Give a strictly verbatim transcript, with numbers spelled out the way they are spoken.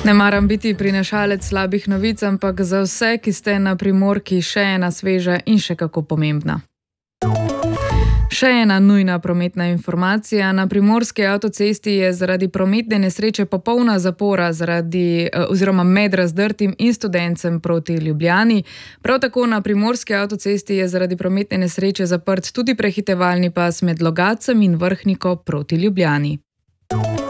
Ne maram biti prinašalec slabih novic, ampak za vse, ki ste na Primorki, še ena sveža in še kako pomembna. Še ena nujna prometna informacija. Na primorski avtocesti je zaradi prometne nesreče popolna zapora zaradi, oziroma med Razdrtim in Studencem proti Ljubljani. Prav tako na primorski avtocesti je zaradi prometne nesreče zaprt tudi prehitevalni pas med Logatcem in Vrhniko proti Ljubljani.